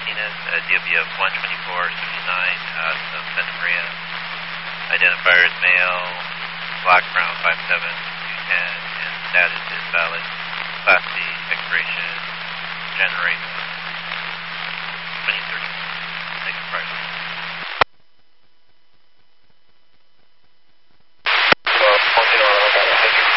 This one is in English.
Martinez, DOB of 12479, of Santa Maria. Identifier is male, black, brown, 5'7", 210, and status is valid. Class C, expiration, January